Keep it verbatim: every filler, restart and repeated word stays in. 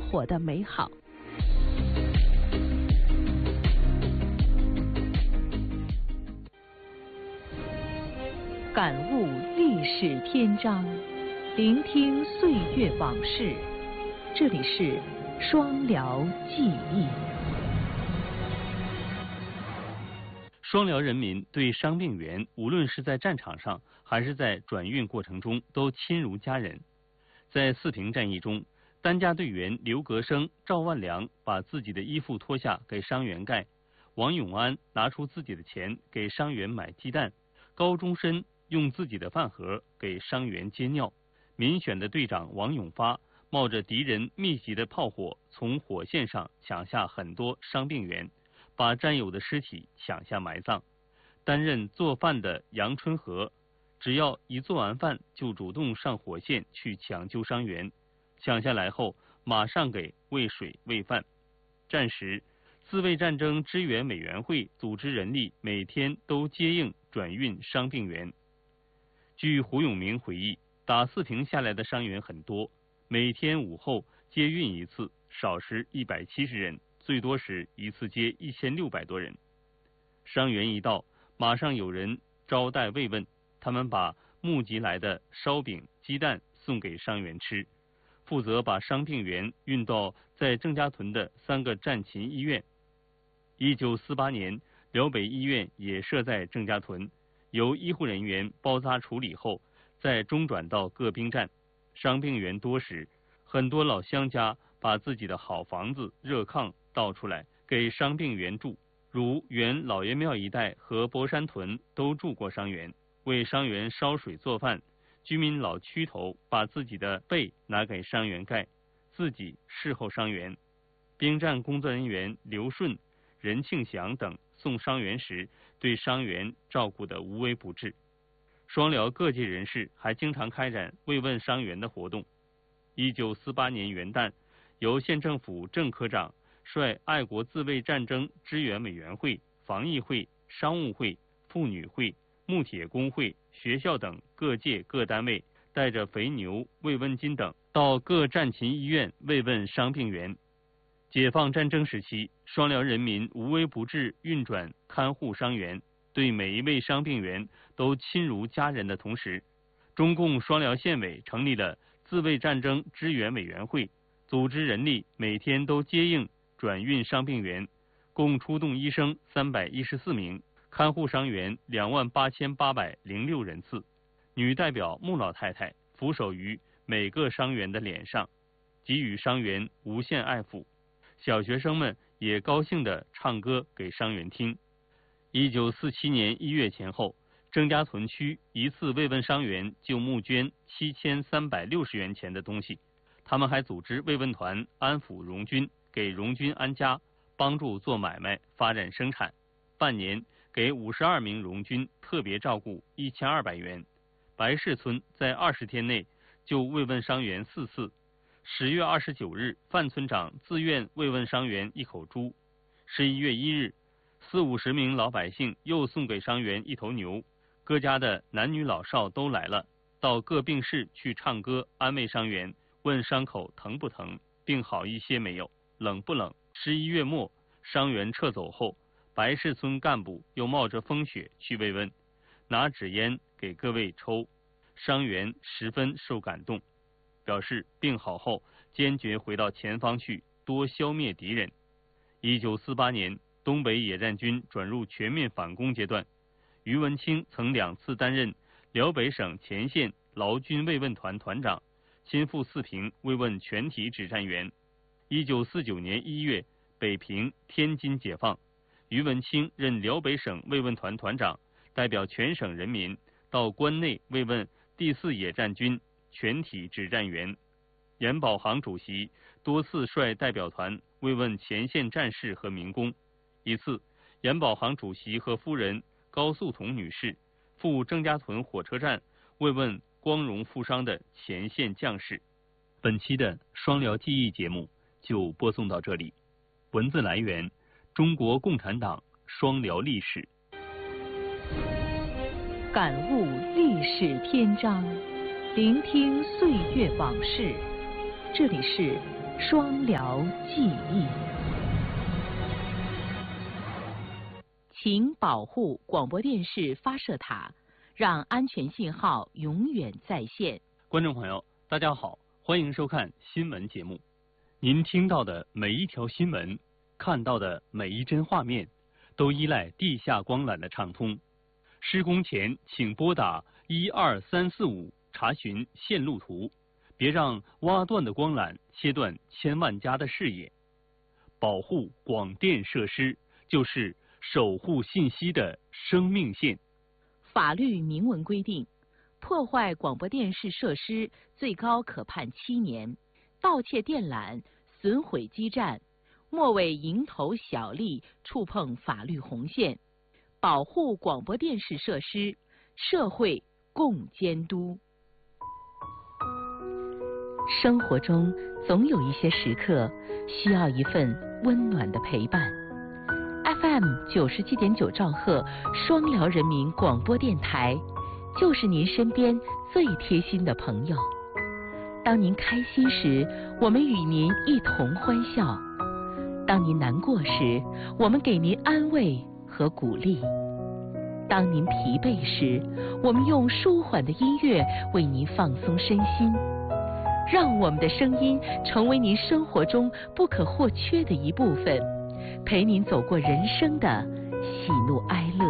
活的美好。感悟历史篇章，聆听岁月往事。这里是双辽记忆。 双辽人民对伤病员，无论是在战场上还是在转运过程中，都亲如家人。在四平战役中，担架队员刘格生、赵万良把自己的衣服脱下给伤员盖，王永安拿出自己的钱给伤员买鸡蛋，高中生用自己的饭盒给伤员接尿。民选的队长王永发冒着敌人密集的炮火，从火线上抢下很多伤病员，把战友的尸体抢下埋葬。担任做饭的杨春和，只要一做完饭就主动上火线去抢救伤员，抢下来后马上给喂水喂饭。战时，自卫战争支援委员会组织人力每天都接应转运伤病员。据胡永明回忆，打四平下来的伤员很多，每天午后接运一次，少时一百七十人，最多时一次接一千六百多人。伤员一到，马上有人招待慰问，他们把募集来的烧饼、鸡蛋送给伤员吃，负责把伤病员运到在郑家屯的三个战勤医院。一九四八年，辽北医院也设在郑家屯，由医护人员包扎处理后，再中转到各兵站。伤病员多时，很多老乡家把自己的好房子、热炕倒出来给伤病员住，如原老爷庙一带和博山屯都住过伤员，为伤员烧水做饭。居民老区头把自己的被拿给伤员盖，自己侍候伤员。兵站工作人员刘顺、任庆祥等送伤员时，对伤员照顾得无微不至。双辽各界人士还经常开展慰问伤员的活动。一九四八年元旦，由县政府郑科长率爱国自卫战争支援委员会、防疫会、商务会、妇女会、木铁工会、学校等各界各单位，带着肥牛、慰问金等到各战勤医院慰问伤病员。解放战争时期，双辽人民无微不至运转看护伤员，对每一位伤病员都亲如家人的同时，中共双辽县委成立了自卫战争支援委员会，组织人力每天都接应转运伤病员，共出动医生三百一十四名，看护伤员两万八千八百零六人次。女代表穆老太太俯首于每个伤员的脸上，给予伤员无限爱抚。小学生们也高兴地唱歌给伤员听。一九四七年一月前后，郑家屯区一次慰问伤员就募捐七千三百六十元钱的东西。他们还组织慰问团安抚荣军，给荣军安家，帮助做买卖，发展生产。半年给五十二名荣军特别照顾一千二百元。白氏村在二十天内就慰问伤员四次。十月二十九日，范村长自愿慰问伤员一口猪。十一月一日，四五十名老百姓又送给伤员一头牛。各家的男女老少都来了，到各病室去唱歌安慰伤员，问伤口疼不疼，病好一些没有，冷不冷。十一月末，伤员撤走后，白氏村干部又冒着风雪去慰问，拿纸烟给各位抽。伤员十分受感动，表示病好后坚决回到前方去，多消灭敌人。一九四八年，东北野战军转入全面反攻阶段，于文清曾两次担任辽北省前线劳军慰问团团长，亲赴四平慰问全体指战员。一九四九年一月，北平、天津解放，于文清任辽北省慰问团团长，代表全省人民到关内慰问第四野战军全体指战员。严保行主席多次率代表团慰问前线战士和民工。一次，严保行主席和夫人高素彤女士赴郑家屯火车站慰问光荣负伤的前线将士。本期的双辽记忆节目就播送到这里。文字来源：中国共产党双辽历史。 感悟历史篇章，聆听岁月往事。这里是双辽记忆。请保护广播电视发射塔，让安全信号永远在线。 观众朋友，大家好，欢迎收看新闻节目。您听到的每一条新闻，看到的每一帧画面，都依赖地下光缆的畅通。施工前请拨打一二三四五查询线路图，别让挖断的光缆切断千万家的视野。保护广电设施就是守护信息的生命线。 法律明文规定，破坏广播电视设施最高可判七年，盗窃电缆、损毁基站，莫为蝇头小利触碰法律红线。保护广播电视设施，社会共监督。生活中总有一些时刻需要一份温暖的陪伴。F M 九十七点九兆赫双辽人民广播电台，就是您身边最贴心的朋友。当您开心时，我们与您一同欢笑；当您难过时，我们给您安慰和鼓励；当您疲惫时，我们用舒缓的音乐为您放松身心。让我们的声音成为您生活中不可或缺的一部分，陪您走过人生的喜怒哀乐。